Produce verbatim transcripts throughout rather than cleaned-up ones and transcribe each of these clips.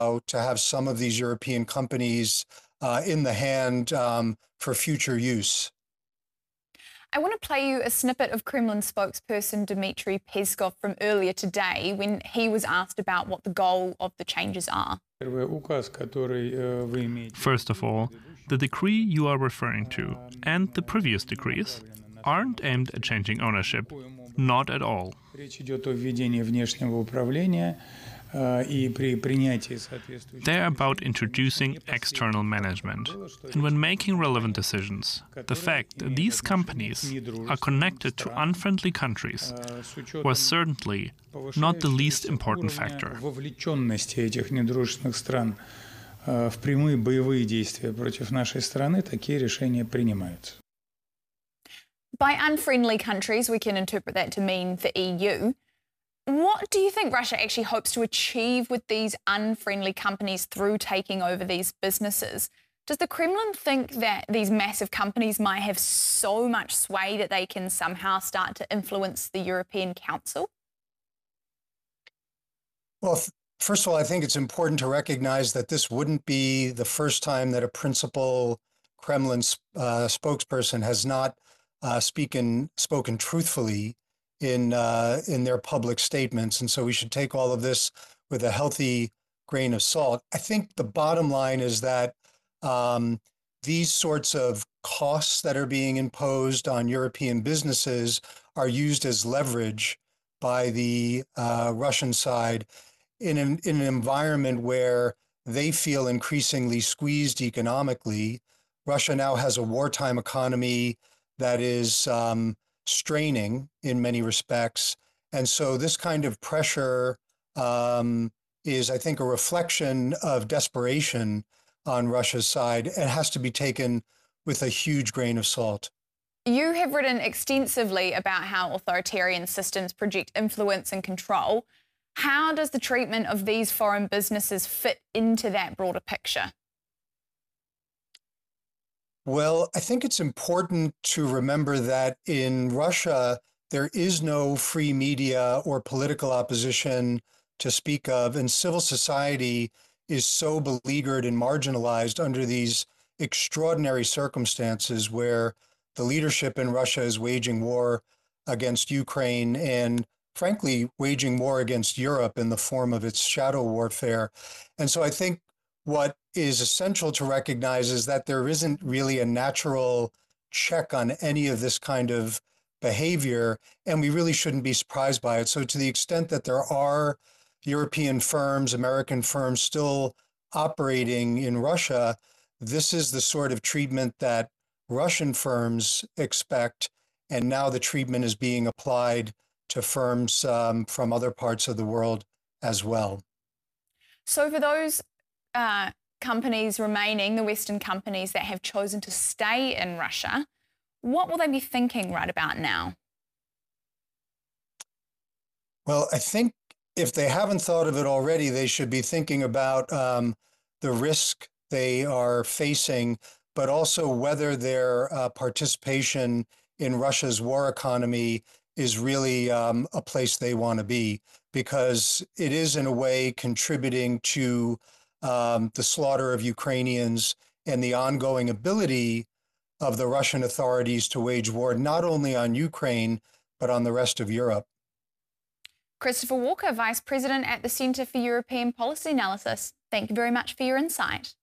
to have some of these European companies uh, in the hand um, for future use. I want to play you a snippet of Kremlin spokesperson Dmitry Peskov from earlier today when he was asked about what the goal of the changes are. First of all, the decree you are referring to and the previous decrees aren't aimed at changing ownership, not at all. They're about introducing external management. And when making relevant decisions, the fact that these companies are connected to unfriendly countries was certainly not the least important factor. By unfriendly countries, we can interpret that to mean the E U. What do you think Russia actually hopes to achieve with these unfriendly companies through taking over these businesses? Does the Kremlin think that these massive companies might have so much sway that they can somehow start to influence the European Council? Well, first of all, I think it's important to recognize that this wouldn't be the first time that a principal Kremlin uh, spokesperson has not uh, speaken, spoken truthfully in uh, in their public statements. And so we should take all of this with a healthy grain of salt. I think the bottom line is that um, these sorts of costs that are being imposed on European businesses are used as leverage by the uh, Russian side in an, in an environment where they feel increasingly squeezed economically. Russia now has a wartime economy that is um, straining in many respects. And so this kind of pressure um, is, I think, a reflection of desperation on Russia's side. It has to be taken with a huge grain of salt. You have written extensively about how authoritarian systems project influence and control. How does the treatment of these foreign businesses fit into that broader picture? Well, I think it's important to remember that in Russia, there is no free media or political opposition to speak of, and civil society is so beleaguered and marginalized under these extraordinary circumstances where the leadership in Russia is waging war against Ukraine and, frankly, waging war against Europe in the form of its shadow warfare. And so I think what is essential to recognize is that there isn't really a natural check on any of this kind of behavior, and we really shouldn't be surprised by it. So to the extent that there are European firms, American firms still operating in Russia, this is the sort of treatment that Russian firms expect, and now the treatment is being applied to firms um, from other parts of the world as well. So for those uh, companies remaining, the Western companies that have chosen to stay in Russia, what will they be thinking right about now? Well, I think if they haven't thought of it already, they should be thinking about um, the risk they are facing, but also whether their uh, participation in Russia's war economy is really um, a place they want to be, because it is in a way contributing to um, the slaughter of Ukrainians and the ongoing ability of the Russian authorities to wage war not only on Ukraine, but on the rest of Europe. Christopher Walker, Vice President at the Centre for European Policy Analysis, thank you very much for your insight.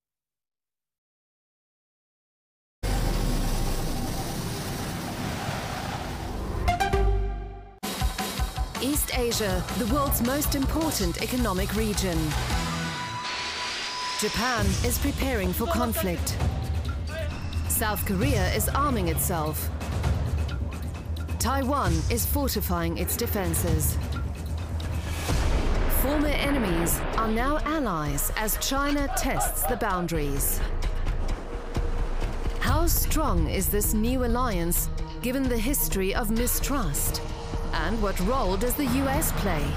East Asia, the world's most important economic region. Japan is preparing for conflict. South Korea is arming itself. Taiwan is fortifying its defenses. Former enemies are now allies as China tests the boundaries. How strong is this new alliance given the history of mistrust? And what role does the U S play?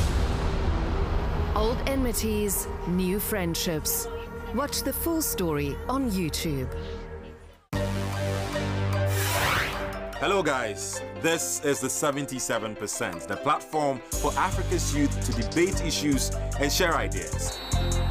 Old enmities, new friendships. Watch the full story on YouTube. Hello guys, this is the seventy-seven percent, the platform for Africa's youth to debate issues and share ideas.